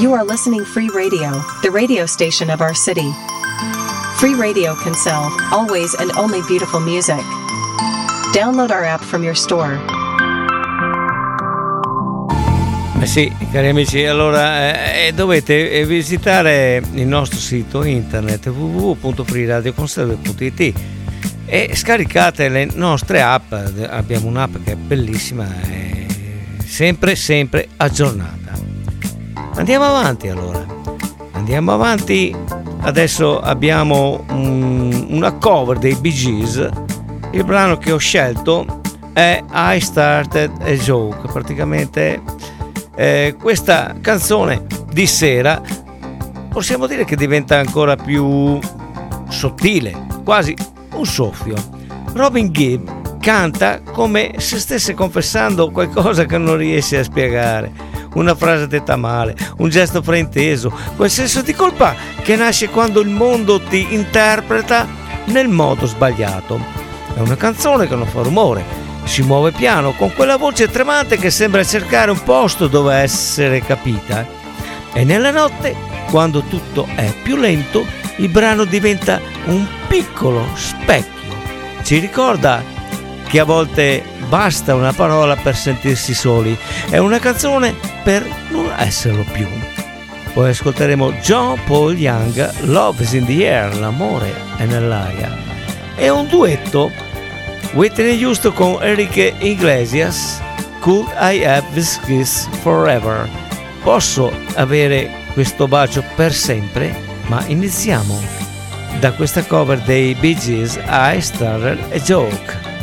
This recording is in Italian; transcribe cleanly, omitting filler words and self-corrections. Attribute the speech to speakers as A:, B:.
A: You are listening Free Radio, the radio station of our city. Free Radio can sell always and only beautiful music. Download our app from your store.
B: Sì, cari amici, allora dovete visitare il nostro sito internet www.freeradioconserve.it e scaricate le nostre app. Abbiamo un'app che è bellissima e sempre aggiornata. Andiamo avanti allora. Adesso abbiamo una cover dei Bee Gees. Il brano che ho scelto è I Started a Joke. Praticamente questa canzone di sera possiamo dire che diventa ancora più sottile, quasi un soffio. Robin Gibb canta come se stesse confessando qualcosa che non riesce a spiegare, una frase detta male, un gesto frainteso, quel senso di colpa che nasce quando il mondo ti interpreta nel modo sbagliato. È una canzone che non fa rumore, si muove piano con quella voce tremante che sembra cercare un posto dove essere capita, e nella notte, quando tutto è più lento, il brano diventa un piccolo specchio. Ci ricorda che a volte basta una parola per sentirsi soli. È una canzone per non esserlo più. Poi ascolteremo John Paul Young, Love is in the Air, l'amore è nell'aria. È un duetto Whitney Houston con Enrique Iglesias, Could I Have This Kiss Forever? Posso avere questo bacio per sempre? Ma iniziamo da questa cover dei Bee Gees, I Started a Joke.